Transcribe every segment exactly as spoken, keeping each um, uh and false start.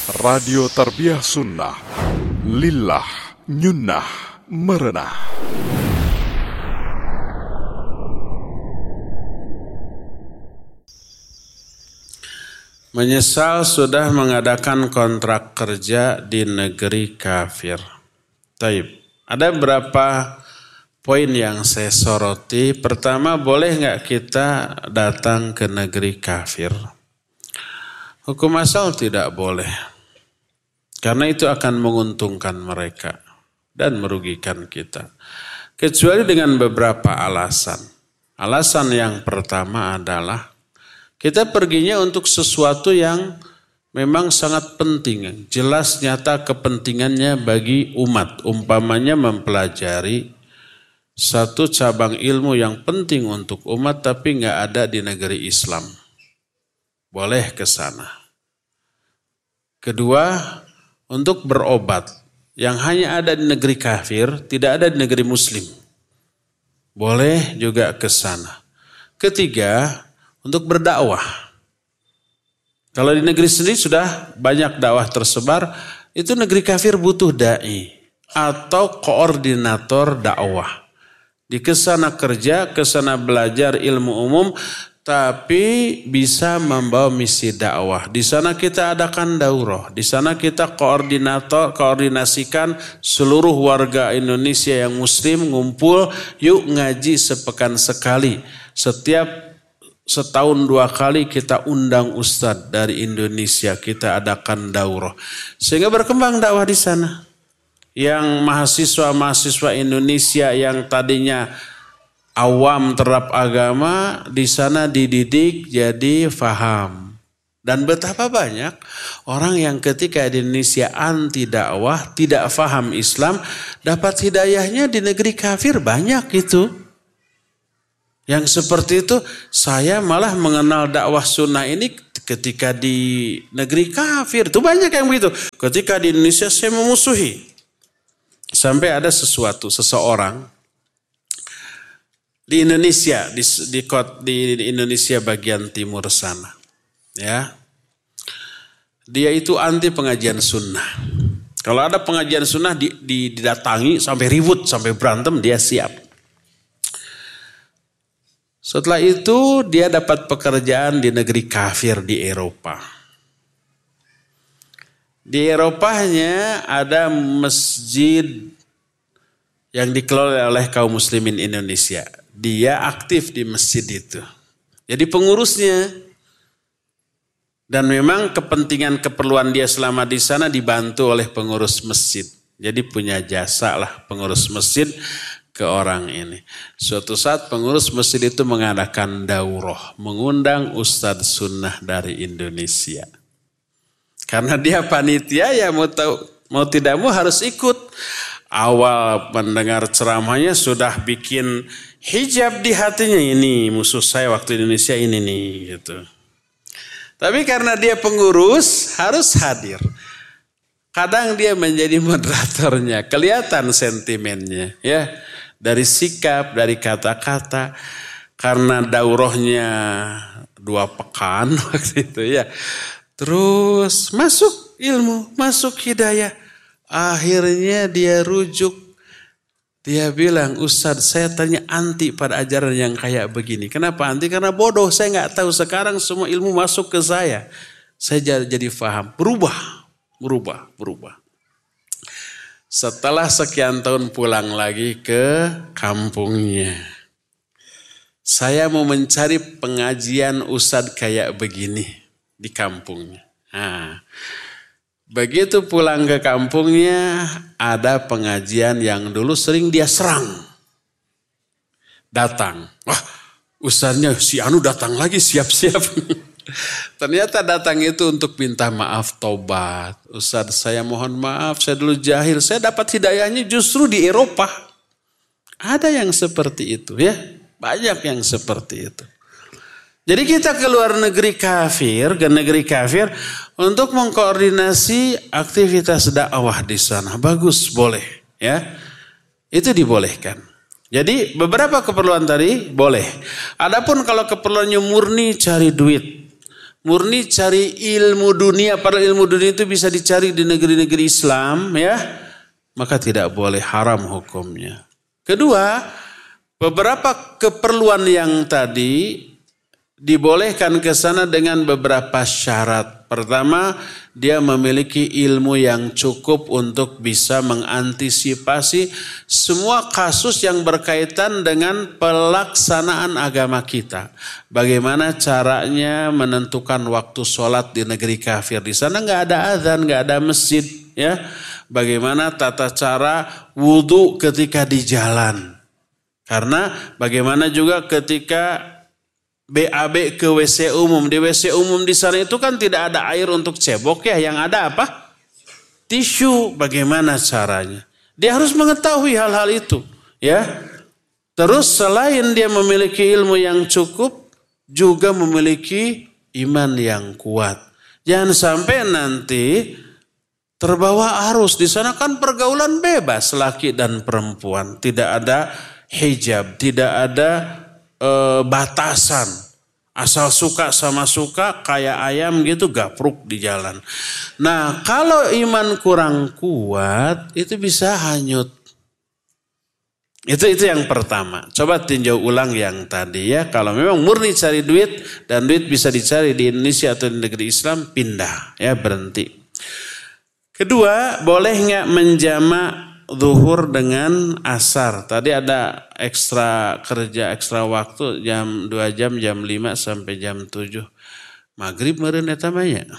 Radio Tarbiyah Sunnah, Lillah, Nyunnah, Merenah. Menyesal sudah mengadakan kontrak kerja di negeri kafir. Taib. Ada berapa poin yang saya soroti. Pertama, boleh nggak kita datang ke negeri kafir? Hukum asal tidak boleh. Karena itu akan menguntungkan mereka dan merugikan kita. Kecuali dengan beberapa alasan. Alasan yang pertama adalah kita perginya untuk sesuatu yang memang sangat penting. Jelas nyata kepentingannya bagi umat. Umpamanya mempelajari satu cabang ilmu yang penting untuk umat tapi nggak ada di negeri Islam. Boleh ke sana. Kedua, untuk berobat yang hanya ada di negeri kafir, tidak ada di negeri muslim. Boleh juga ke sana. Ketiga, untuk berdakwah. Kalau di negeri sendiri sudah banyak dakwah tersebar, itu negeri kafir butuh dai atau koordinator dakwah. Di kesana kerja, kesana belajar ilmu umum, tapi bisa membawa misi dakwah. Di sana kita adakan daurah. Di sana kita koordinator, koordinasikan seluruh warga Indonesia yang muslim ngumpul, yuk ngaji sepekan sekali. Setiap setahun dua kali kita undang ustadz dari Indonesia, kita adakan daurah. Sehingga berkembang dakwah di sana. Yang mahasiswa-mahasiswa Indonesia yang tadinya awam terhadap agama, di sana dididik jadi faham. Dan betapa banyak orang yang ketika di Indonesia anti dakwah, tidak faham Islam, dapat hidayahnya di negeri kafir, banyak itu. Yang seperti itu, saya malah mengenal dakwah sunnah ini ketika di negeri kafir. Itu banyak yang begitu. Ketika di Indonesia saya memusuhi. Sampai ada sesuatu, seseorang di Indonesia, di, di, di Indonesia bagian timur sana. Ya, dia itu anti pengajian sunnah. Kalau ada pengajian sunnah di, di, didatangi sampai ribut, sampai berantem, dia siap. Setelah itu dia dapat pekerjaan di negeri kafir di Eropa. Di Eropanya ada masjid yang dikelola oleh kaum muslimin Indonesia. Dia aktif di masjid itu. Jadi pengurusnya. Dan memang kepentingan keperluan dia selama di sana dibantu oleh pengurus masjid. Jadi punya jasa lah pengurus masjid ke orang ini. Suatu saat pengurus masjid itu mengadakan daurah, mengundang ustadz sunnah dari Indonesia. Karena dia panitia ya mau tahu, mau tidak mau harus ikut. Awal mendengar ceramahnya sudah bikin hijab di hatinya, ini musuh saya waktu Indonesia ini nih gitu. Tapi karena dia pengurus harus hadir. Kadang dia menjadi moderatornya, kelihatan sentimennya ya. Dari sikap, dari kata-kata. Karena daurahnya dua pekan waktu itu ya. Terus masuk ilmu, masuk hidayah. Akhirnya dia rujuk. Dia bilang, Ustadz saya tanya anti pada ajaran yang kayak begini. Kenapa anti? Karena bodoh, saya nggak tahu. Sekarang semua ilmu masuk ke saya. Saya jadi, jadi paham. Berubah, berubah, berubah. Setelah sekian tahun pulang lagi ke kampungnya. Saya mau mencari pengajian Ustadz kayak begini di kampungnya. Nah, begitu pulang ke kampungnya, ada pengajian yang dulu sering dia serang. Datang. Wah, ustadznya si Anu datang lagi, siap-siap. Ternyata datang itu untuk minta maaf, tobat. Ustadz saya mohon maaf, saya dulu jahil. Saya dapat hidayahnya justru di Eropa. Ada yang seperti itu ya. Banyak yang seperti itu. Jadi kita keluar negeri kafir, ke negeri kafir untuk mengkoordinasi aktivitas dakwah di sana. Bagus, boleh, ya. Itu dibolehkan. Jadi beberapa keperluan tadi boleh. Adapun kalau keperluannya murni cari duit, murni cari ilmu dunia, padahal ilmu dunia itu bisa dicari di negeri-negeri Islam, ya, maka tidak boleh, haram hukumnya. Kedua, beberapa keperluan yang tadi dibolehkan ke sana dengan beberapa syarat. Pertama, dia memiliki ilmu yang cukup untuk bisa mengantisipasi semua kasus yang berkaitan dengan pelaksanaan agama kita. Bagaimana caranya menentukan waktu sholat di negeri kafir. Di sana nggak ada azan, nggak ada masjid, ya. Bagaimana tata cara wudhu ketika di jalan. Karena bagaimana juga ketika B A B ke W C umum. Di W C umum di sana itu kan tidak ada air untuk cebok, ya. Yang ada apa? Tisu. Bagaimana caranya? Dia harus mengetahui hal-hal itu, ya. Terus selain dia memiliki ilmu yang cukup, juga memiliki iman yang kuat. Jangan sampai nanti terbawa arus. Di sana kan pergaulan bebas laki dan perempuan. Tidak ada hijab, tidak ada e, batasan. Asal suka sama suka, kayak ayam gitu gapruk di jalan. Nah, kalau iman kurang kuat, itu bisa hanyut. Itu itu yang pertama. Coba tinjau ulang yang tadi, ya. Kalau memang murni cari duit, dan duit bisa dicari di Indonesia atau di negeri Islam, pindah, ya, berhenti. Kedua, boleh nggak menjamak zuhur dengan asar? Tadi ada ekstra kerja, ekstra waktu jam dua jam, jam lima sampai jam tujuh. Maghrib meureun eta mah nya.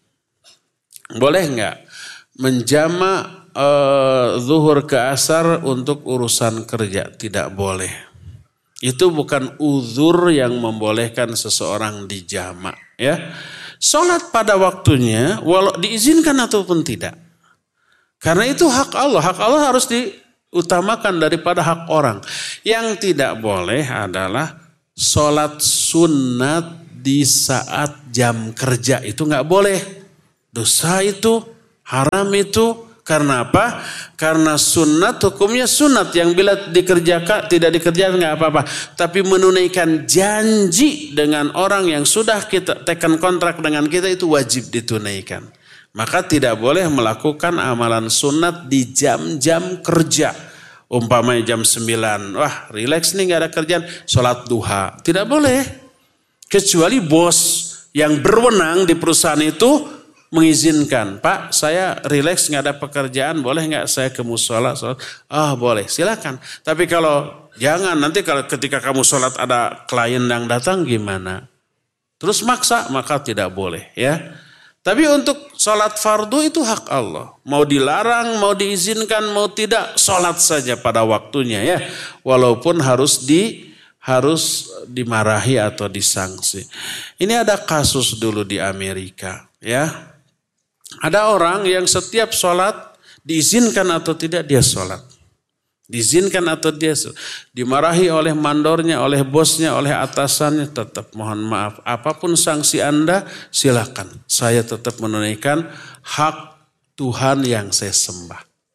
Boleh enggak menjamak uh, zuhur ke asar untuk urusan kerja? Tidak boleh. Itu bukan uzur yang membolehkan seseorang dijamak, ya. Salat pada waktunya walau diizinkan ataupun tidak. Karena itu hak Allah. Hak Allah harus diutamakan daripada hak orang. Yang tidak boleh adalah sholat sunat di saat jam kerja. Itu nggak boleh. Dosa itu, haram itu. Karena apa? Karena sunat hukumnya sunat. Yang bila dikerjakan, tidak dikerjakan nggak apa-apa. Tapi menunaikan janji dengan orang yang sudah kita tekan kontrak dengan kita itu wajib ditunaikan. Maka tidak boleh melakukan amalan sunat di jam-jam kerja. Umpamanya jam sembilan, wah rileks nih gak ada kerjaan, sholat duha. Tidak boleh. Kecuali bos yang berwenang di perusahaan itu mengizinkan. Pak, saya rileks gak ada pekerjaan, boleh gak saya ke mushola sholat? Ah, boleh, silakan. Tapi kalau jangan, nanti kalau ketika kamu sholat ada klien yang datang gimana? Terus maksa, maka tidak boleh, ya. Tapi untuk sholat fardu itu hak Allah. Mau dilarang, mau diizinkan, mau tidak, sholat saja pada waktunya, ya. Walaupun harus di harus dimarahi atau disangsi. Ini ada kasus dulu di Amerika, ya. Ada orang yang setiap sholat diizinkan atau tidak dia sholat. Diizinkan atau dia dimarahi oleh mandornya, oleh bosnya, oleh atasannya, tetap mohon maaf. Apapun sanksi Anda, silakan. Saya tetap menunaikan hak Tuhan yang saya sembah.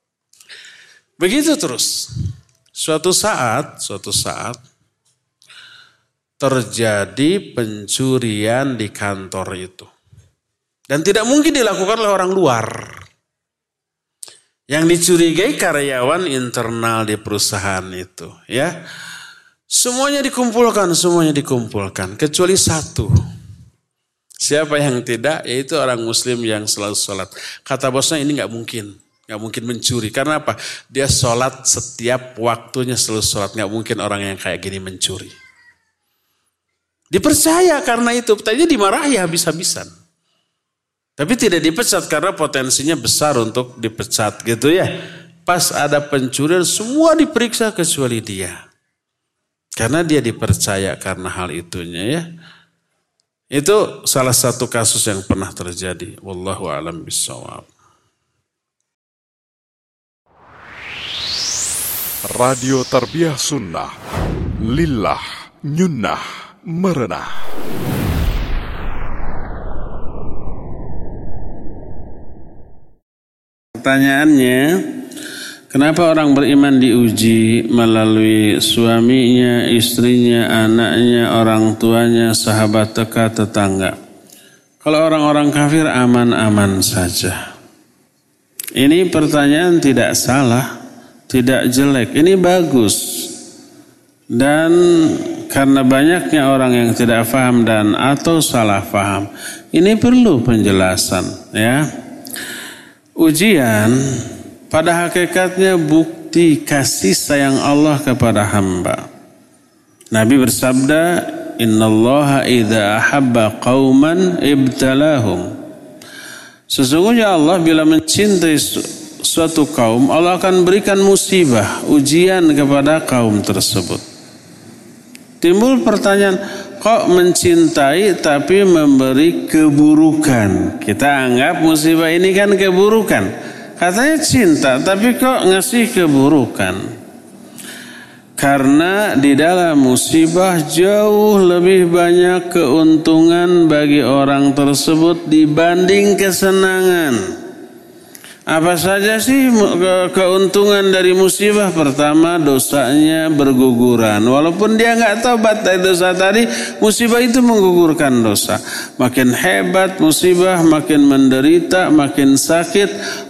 Begitu terus. Suatu saat, suatu saat terjadi pencurian di kantor itu. Dan tidak mungkin dilakukan oleh orang luar. Yang dicurigai karyawan internal di perusahaan itu, ya. Semuanya dikumpulkan, semuanya dikumpulkan. Kecuali satu. Siapa yang tidak? Yaitu orang muslim yang selalu sholat. Kata bosnya ini gak mungkin. Gak mungkin mencuri. Karena apa? Dia sholat setiap waktunya selalu sholat. Gak mungkin orang yang kayak gini mencuri. Dipercaya karena itu. Tadinya dimarahi habis-habisan. Tapi tidak dipecat karena potensinya besar untuk dipecat gitu ya. Pas ada pencurian semua diperiksa kecuali dia. Karena dia dipercaya karena hal itunya, ya. Itu salah satu kasus yang pernah terjadi. Wallahu a'lam bishawab. Radio Tarbiyah Sunnah. Lillah nyunnah merenah. Pertanyaannya, kenapa orang beriman diuji melalui suaminya, istrinya, anaknya, orang tuanya, sahabat dekat, tetangga? Kalau orang-orang kafir aman-aman saja. Ini pertanyaan tidak salah, tidak jelek, ini bagus. Dan karena banyaknya orang yang tidak paham dan atau salah paham, ini perlu penjelasan, ya. Ujian pada hakikatnya bukti kasih sayang Allah kepada hamba. Nabi bersabda, "Innallaha idza ahabba qauman ibtalahum." Sesungguhnya Allah bila mencintai suatu kaum, Allah akan berikan musibah, ujian kepada kaum tersebut. Timbul pertanyaan, kok mencintai tapi memberi keburukan? Kita anggap musibah ini kan keburukan. Katanya cinta, tapi kok ngasih keburukan? Karena di dalam musibah jauh lebih banyak keuntungan bagi orang tersebut dibanding kesenangan. Apa saja sih keuntungan dari musibah? Pertama, dosanya berguguran. Walaupun dia nggak taubat dari dosa tadi, musibah itu menggugurkan dosa. Makin hebat musibah, makin menderita, makin sakit,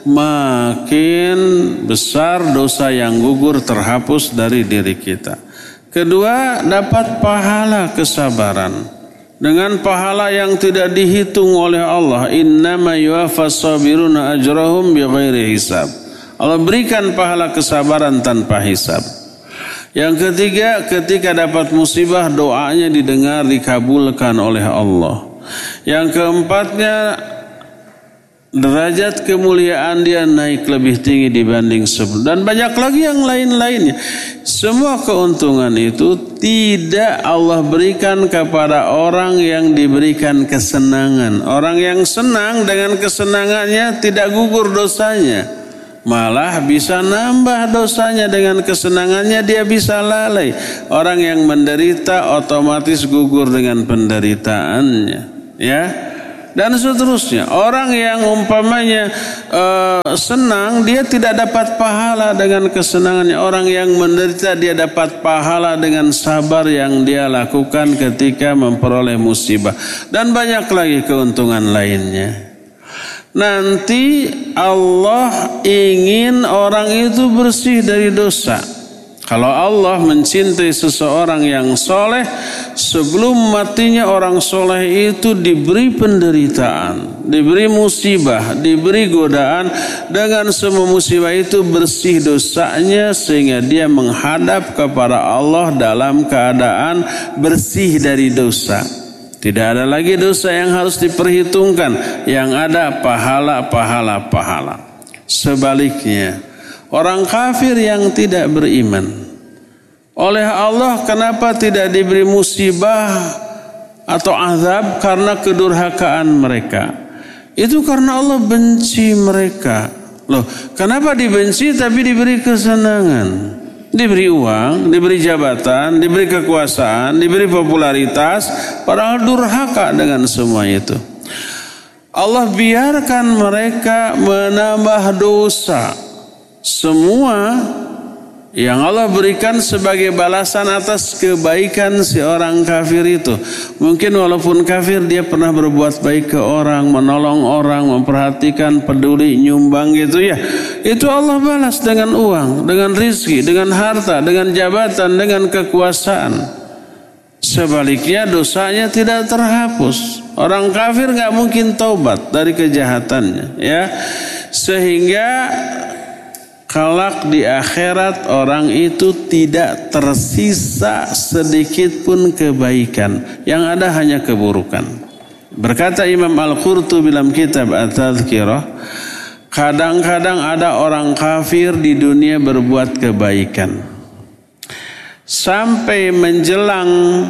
makin besar dosa yang gugur terhapus dari diri kita. Kedua, dapat pahala kesabaran. Dengan pahala yang tidak dihitung oleh Allah. Innama yuwaffas sabiruna ajrahum bighairi hisab. Allah berikan pahala kesabaran tanpa hisab. Yang ketiga, ketika dapat musibah, doanya didengar, dikabulkan oleh Allah. Yang keempatnya, derajat kemuliaan dia naik lebih tinggi dibanding sebelum. Dan banyak lagi yang lain-lainnya. Semua keuntungan itu tidak Allah berikan kepada orang yang diberikan kesenangan. Orang yang senang dengan kesenangannya tidak gugur dosanya. Malah bisa nambah dosanya dengan kesenangannya, dia bisa lalai. Orang yang menderita otomatis gugur dengan penderitaannya. Ya. Dan seterusnya, orang yang umpamanya uh, senang, dia tidak dapat pahala dengan kesenangannya. Orang yang menderita, dia dapat pahala dengan sabar yang dia lakukan ketika memperoleh musibah. Dan banyak lagi keuntungan lainnya. Nanti Allah ingin orang itu bersih dari dosa. Kalau Allah mencintai seseorang yang soleh, sebelum matinya orang soleh itu diberi penderitaan, diberi musibah, diberi godaan. Dengan semua musibah itu bersih dosanya, sehingga dia menghadap kepada Allah dalam keadaan bersih dari dosa. Tidak ada lagi dosa yang harus diperhitungkan, yang ada pahala, pahala, pahala. Sebaliknya, orang kafir yang tidak beriman, oleh Allah kenapa tidak diberi musibah atau azab? Karena kedurhakaan mereka. Itu karena Allah benci mereka. Loh, kenapa dibenci tapi diberi kesenangan? Diberi uang, diberi jabatan, diberi kekuasaan, diberi popularitas, padahal durhaka dengan semua itu. Allah biarkan mereka menambah dosa. Semua yang Allah berikan sebagai balasan atas kebaikan si orang kafir itu. Mungkin walaupun kafir, dia pernah berbuat baik ke orang, menolong orang, memperhatikan, peduli, nyumbang gitu ya. Itu Allah balas dengan uang, dengan rizki, dengan harta, dengan jabatan, dengan kekuasaan. Sebaliknya dosanya tidak terhapus. Orang kafir gak mungkin taubat dari kejahatannya, ya. Sehingga kelak di akhirat orang itu tidak tersisa sedikit pun kebaikan. Yang ada hanya keburukan. Berkata Imam Al-Qurtubi dalam kitab At-Tadhkirah, kadang-kadang ada orang kafir di dunia berbuat kebaikan, sampai menjelang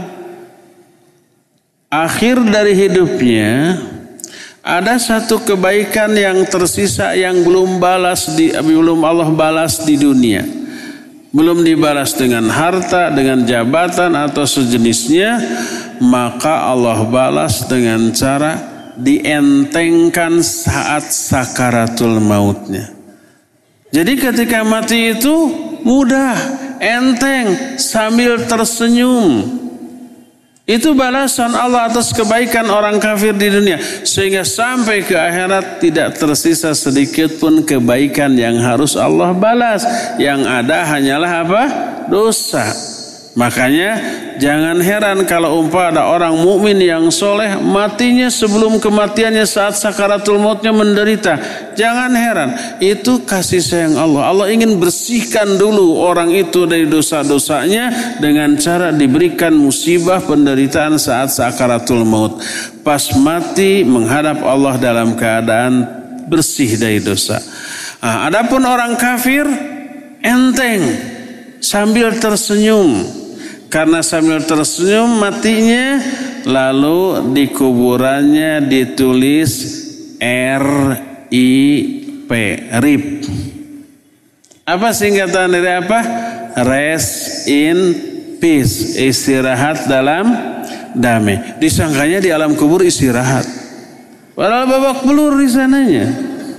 akhir dari hidupnya, ada satu kebaikan yang tersisa yang belum balas di belum Allah balas di dunia. Belum dibalas dengan harta, dengan jabatan atau sejenisnya, maka Allah balas dengan cara dientengkan saat sakaratul mautnya. Jadi ketika mati itu mudah, enteng, sambil tersenyum. Itu balasan Allah atas kebaikan orang kafir di dunia. Sehingga sampai ke akhirat tidak tersisa sedikit pun kebaikan yang harus Allah balas. Yang ada hanyalah apa? Dosa. Makanya jangan heran kalau umpama ada orang mukmin yang soleh matinya sebelum kematiannya saat sakaratul mautnya menderita. Jangan heran, itu kasih sayang Allah. Allah ingin bersihkan dulu orang itu dari dosa-dosanya dengan cara diberikan musibah penderitaan saat sakaratul maut. Pas mati menghadap Allah dalam keadaan bersih dari dosa. Nah, adapun orang kafir enteng sambil tersenyum. Karena sambil tersenyum matinya, lalu di kuburannya ditulis R I P, R I P. Apa singkatan dari apa? Rest in peace, istirahat dalam damai. Disangkanya di alam kubur istirahat, padahal babak belur di sananya.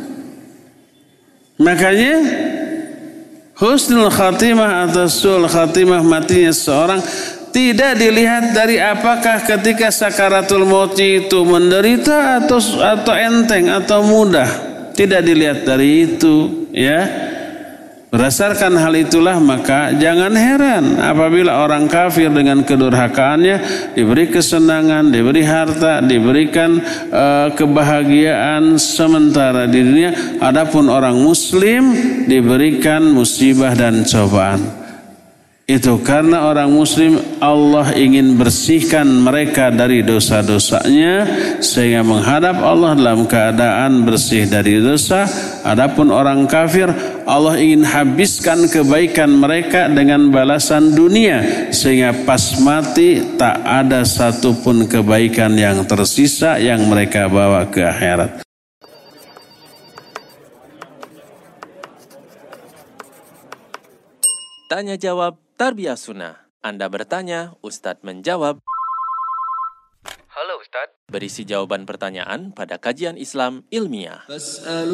Makanya husnul khatimah atau sul khatimah matinya seorang tidak dilihat dari apakah ketika sakaratul mautnya itu menderita atau atau enteng atau mudah. Tidak dilihat dari itu, ya. Berdasarkan hal itulah maka jangan heran apabila orang kafir dengan kedurhakaannya diberi kesenangan, diberi harta, diberikan uh, kebahagiaan sementara di dunia. Adapun orang muslim diberikan musibah dan cobaan. Itu karena orang muslim Allah ingin bersihkan mereka dari dosa-dosanya sehingga menghadap Allah dalam keadaan bersih dari dosa. Adapun orang kafir Allah ingin habiskan kebaikan mereka dengan balasan dunia sehingga pas mati tak ada satupun kebaikan yang tersisa yang mereka bawa ke akhirat. Tanya jawab Tarbiyah Sunnah. Anda bertanya, Ustadz menjawab. Halo Ustadz. Berisi jawaban pertanyaan pada kajian Islam ilmiah.